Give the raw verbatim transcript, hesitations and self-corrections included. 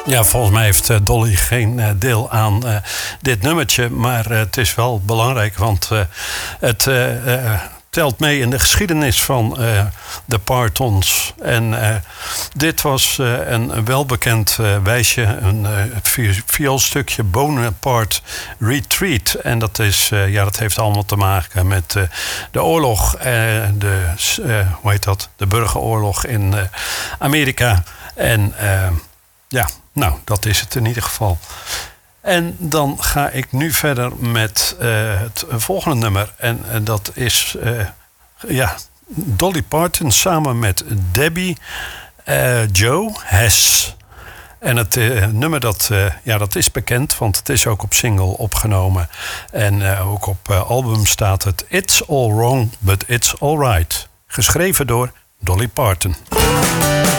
Ja, volgens mij heeft uh, Dolly geen uh, deel aan uh, dit nummertje. Maar uh, het is wel belangrijk, want uh, het uh, uh, telt mee in de geschiedenis van uh, de Partons. En uh, dit was uh, een welbekend uh, wijsje, een uh, vioolstukje Bonaparte Retreat. En dat, is, uh, ja, dat heeft allemaal te maken met uh, de oorlog, uh, de, uh, hoe heet dat? De burgeroorlog in uh, Amerika. En uh, ja, nou, dat is het in ieder geval. En dan ga ik nu verder met uh, het volgende nummer. En uh, dat is uh, ja, Dolly Parton samen met Debbie uh, Joe Hess. En het uh, nummer dat, uh, ja, dat is bekend, want het is ook op single opgenomen. En uh, ook op uh, album staat het It's All Wrong, But It's All Right. Geschreven door Dolly Parton.